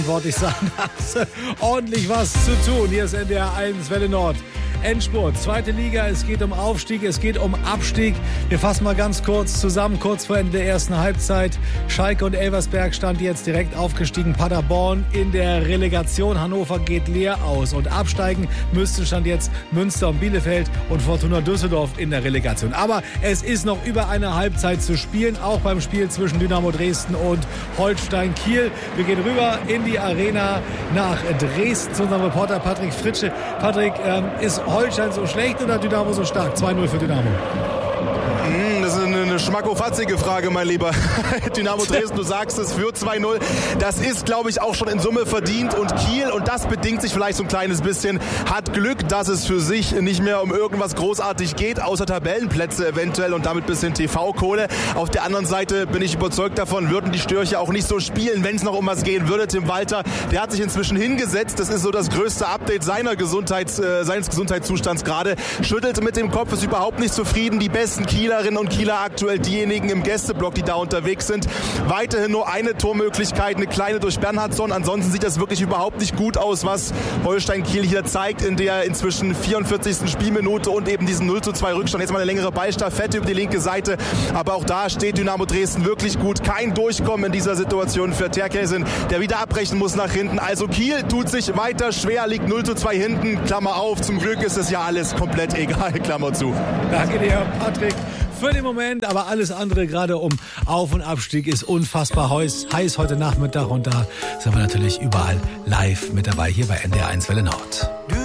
Ich sage, ordentlich was zu tun. Hier ist NDR 1 Welle Nord. Endspurt, zweite Liga, es geht um Aufstieg, es geht um Abstieg. Wir fassen mal ganz kurz zusammen, kurz vor Ende der ersten Halbzeit. Schalke und Elversberg stand jetzt direkt aufgestiegen. Paderborn in der Relegation. Hannover geht leer aus. Und absteigen müssten stand jetzt Münster und Bielefeld und Fortuna Düsseldorf in der Relegation. Aber es ist noch über eine Halbzeit zu spielen, auch beim Spiel zwischen Dynamo Dresden und Holstein Kiel. Wir gehen rüber in die Arena nach Dresden zu unserem Reporter Patrick Fritsche. Patrick, ist Holstein so schlecht oder Dynamo so stark? 2-0 für Dynamo. Das ist eine schmackofatzige Frage, mein Lieber. Dynamo Dresden, du sagst es, für 2-0. Das ist, glaube ich, auch schon in Summe verdient. Und Kiel, und das bedingt sich vielleicht so ein kleines bisschen, hat Glück, dass es für sich nicht mehr um irgendwas großartig geht, außer Tabellenplätze eventuell und damit ein bisschen TV-Kohle. Auf der anderen Seite bin ich überzeugt davon, würden die Störche auch nicht so spielen, wenn es noch um was gehen würde. Tim Walter, der hat sich inzwischen hingesetzt. Das ist so das größte Update seines Gesundheitszustands gerade. Schüttelt mit dem Kopf, ist überhaupt nicht zufrieden. Die besten Kielerinnen und Kieler aktuell diejenigen im Gästeblock, die da unterwegs sind. Weiterhin nur eine Tormöglichkeit, eine kleine durch Bernhardsson. Ansonsten sieht das wirklich überhaupt nicht gut aus, was Holstein Kiel hier zeigt in der inzwischen 44. Spielminute und eben diesen 0:2 Rückstand. Jetzt mal eine längere Ballstaffette über die linke Seite. Aber auch da steht Dynamo Dresden wirklich gut. Kein Durchkommen in dieser Situation für Terkesin, der wieder abbrechen muss nach hinten. Also Kiel tut sich weiter schwer, liegt 0:2 hinten. Klammer auf, zum Glück ist es ja alles komplett egal. Klammer zu. Danke dir, Patrick, für den Moment. Aber alles andere, gerade um Auf- und Abstieg, ist unfassbar heiß heute Nachmittag. Und da sind wir natürlich überall live mit dabei, hier bei NDR 1 Welle Nord.